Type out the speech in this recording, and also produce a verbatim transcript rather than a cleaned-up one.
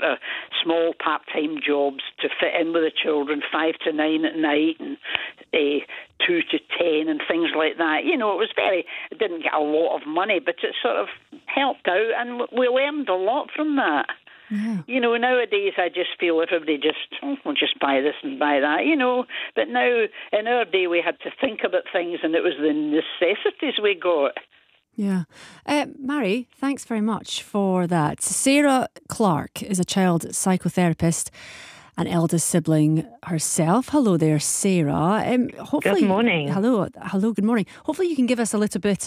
sort of small part-time jobs to fit in with the children, five to nine at night and uh, two to ten and things like that. You know, it was very, it didn't get a lot of money, but it sort of helped out, and we learned a lot from that. Yeah. You know, nowadays I just feel everybody just, oh, we'll just buy this and buy that, you know. But now, in our day, we had to think about things, and it was the necessities we got. Yeah. Uh, Mary, thanks very much for that. Sarah Clark is a child psychotherapist, an eldest sibling herself. Hello there, Sarah. Um, hopefully, good morning. Hello. Hello, good morning. Hopefully you can give us a little bit